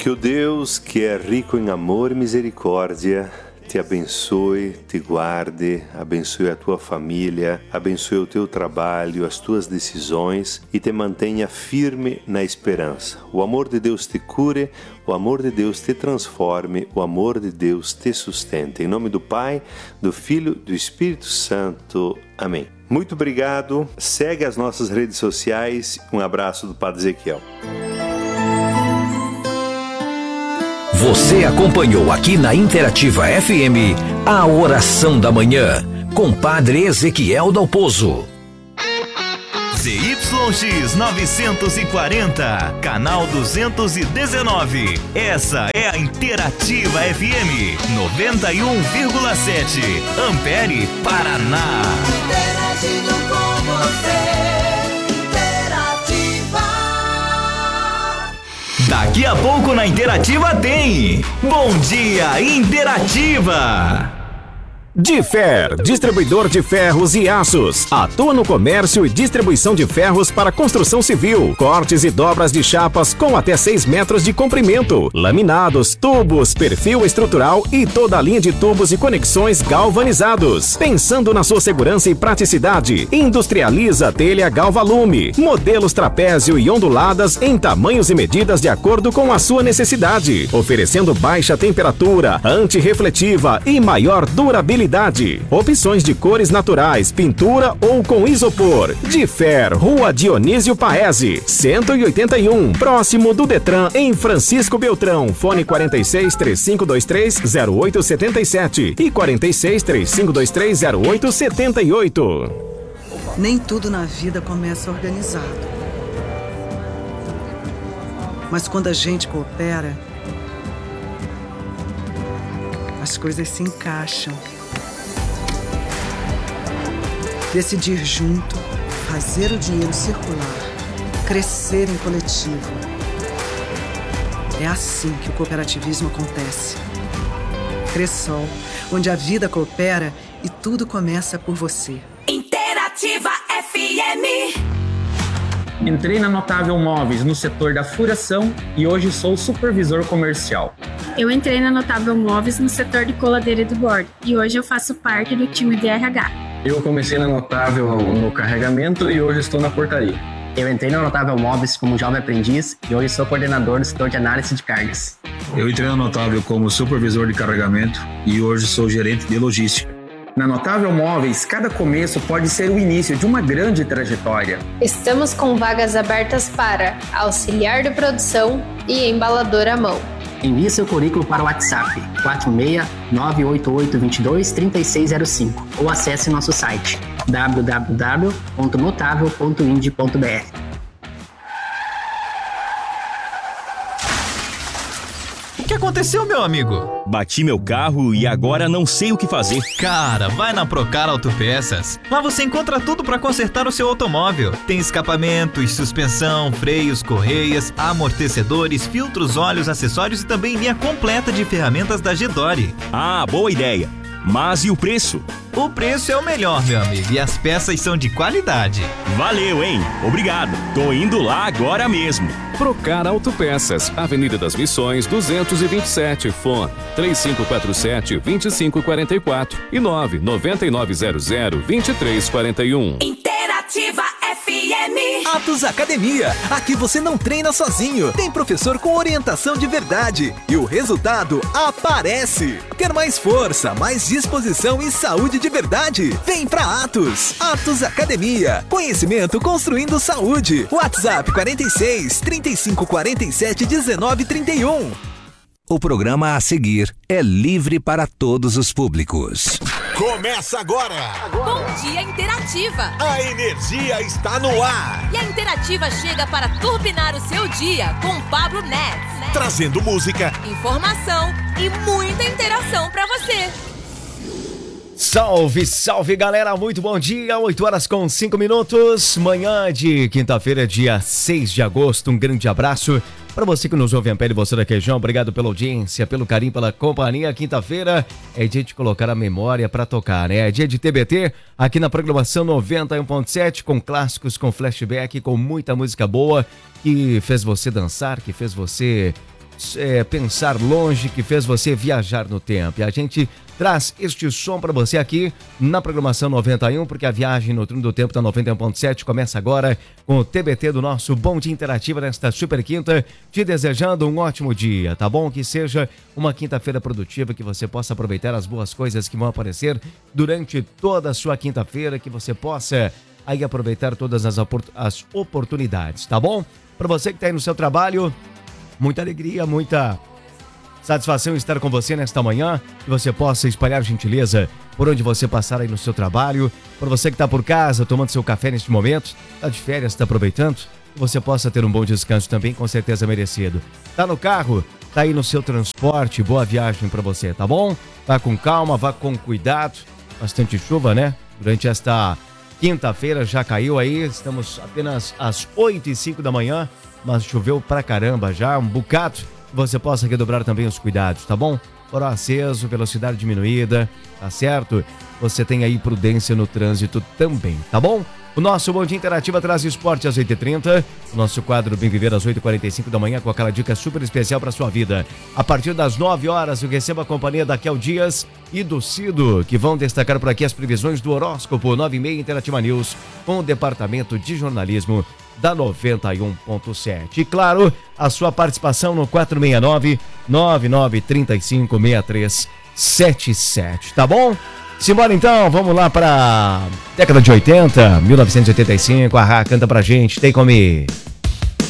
Que o Deus, que é rico em amor e misericórdia, te abençoe, te guarde, abençoe a tua família, abençoe o teu trabalho, as tuas decisões e te mantenha firme na esperança. O amor de Deus te cure, o amor de Deus te transforme, o amor de Deus te sustente. Em nome do Pai, do Filho, do Espírito Santo. Amém. Muito obrigado. Segue as nossas redes sociais. Um abraço do Padre Ezequiel. Você acompanhou aqui na Interativa FM a Oração da Manhã, com Padre Ezequiel Dalpozo. ZYX 940, canal 219. Essa é a Interativa FM 91,7. Ampere, Paraná. Interagindo com você. Daqui a pouco na Interativa tem Bom Dia Interativa. Differ, distribuidor de ferros e aços. Atua no comércio e distribuição de ferros para construção civil. Cortes e dobras de chapas com até 6 metros de comprimento. Laminados, tubos, perfil estrutural e toda a linha de tubos e conexões galvanizados. Pensando na sua segurança e praticidade, industrializa telha Galvalume. Modelos trapézio e onduladas em tamanhos e medidas de acordo com a sua necessidade. Oferecendo baixa temperatura, antirrefletiva e maior durabilidade. Opções de cores naturais, pintura ou com isopor. Differ, Rua Dionísio Paese, 181, próximo do Detran, em Francisco Beltrão. Fone 46 3523 0877 e 46 3523 0878. Nem tudo na vida começa organizado. Mas quando a gente coopera, as coisas se encaixam. Decidir junto, fazer o dinheiro circular, crescer em coletivo. É assim que o cooperativismo acontece. Cressol, onde a vida coopera e tudo começa por você. Interativa FM. Entrei na Notável Móveis no setor da furação e hoje sou supervisor comercial. Eu entrei na Notável Móveis no setor de coladeira e do bordo e hoje eu faço parte do time de RH. Eu comecei na Notável no carregamento e hoje estou na portaria. Eu entrei na Notável Móveis como jovem aprendiz e hoje sou coordenador do setor de análise de cargas. Eu entrei na Notável como supervisor de carregamento e hoje sou gerente de logística. Na Notável Móveis, cada começo pode ser o início de uma grande trajetória. Estamos com vagas abertas para auxiliar de produção e embalador à mão. Envie seu currículo para o WhatsApp 46988223605 ou acesse nosso site www.notável.ind.br. O que aconteceu, meu amigo? Bati meu carro e agora não sei o que fazer. Cara, vai na Procar Autopeças. Lá você encontra tudo para consertar o seu automóvel. Tem escapamentos, suspensão, freios, correias, amortecedores, filtros, óleos, acessórios e também linha completa de ferramentas da Gedore. Ah, boa ideia. Mas e o preço? O preço é o melhor, meu amigo, e as peças são de qualidade. Valeu, hein? Obrigado. Tô indo lá agora mesmo. Procar Autopeças, Avenida das Missões, 227, fone 3547-2544 e 99900-2341. Interativa FM. Atos Academia. Aqui você não treina sozinho. Tem professor com orientação de verdade. E o resultado aparece. Quer mais força, mais disposição e saúde de verdade? Vem pra Atos. Atos Academia. Conhecimento construindo saúde. WhatsApp 46 3547 1931. O programa a seguir é livre para todos os públicos. Começa agora! Bom Dia Interativa! A energia está no ar! E a Interativa chega para turbinar o seu dia com Pablo Nets. Trazendo música, informação e muita interação para você. Salve, salve galera, muito bom dia, 8h05, manhã de quinta-feira, dia 6 de agosto, um grande abraço para você que nos ouve em pé, você da região, obrigado pela audiência, pelo carinho, pela companhia. Quinta-feira é dia de colocar a memória para tocar, né? É dia de TBT, aqui na programação 91.7, com clássicos, com flashback, com muita música boa, que fez você dançar, que fez você pensar longe, que fez você viajar no tempo. E a gente traz este som para você aqui na programação 91, porque a viagem no Túnel do Tempo da 91.7 começa agora com o TBT do nosso Bom Dia Interativa nesta super quinta, te desejando um ótimo dia, tá bom? Que seja uma quinta-feira produtiva, que você possa aproveitar as boas coisas que vão aparecer durante toda a sua quinta-feira, que você possa aí aproveitar todas as oportunidades, tá bom? Para você que está aí no seu trabalho, muita alegria, muita satisfação em estar com você nesta manhã, que você possa espalhar gentileza por onde você passar aí no seu trabalho. Para você que está por casa, tomando seu café neste momento, está de férias, está aproveitando, que você possa ter um bom descanso também, com certeza merecido. Tá no carro, tá aí no seu transporte, boa viagem para você, tá bom? Vá com calma, vá com cuidado, bastante chuva, né? Durante esta quinta-feira já caiu aí, estamos apenas às 8h05 da manhã, mas choveu pra caramba já, um bocado. Você possa redobrar também os cuidados, tá bom? Farol aceso, velocidade diminuída, tá certo? Você tem aí prudência no trânsito também, tá bom? O nosso Bom Dia Interativa traz esporte às 8h30, o nosso quadro Bem Viver às 8h45 da manhã com aquela dica super especial para sua vida. A partir das 9 horas eu recebo a companhia da Kel Dias e do Cido, que vão destacar por aqui as previsões do horóscopo 9h30 Interativa News com o departamento de jornalismo da 91.7. E claro, a sua participação no 469-9935-6377, tá bom? Simbora então, vamos lá para década de 80, 1985, a Rá canta pra gente, Take On Me.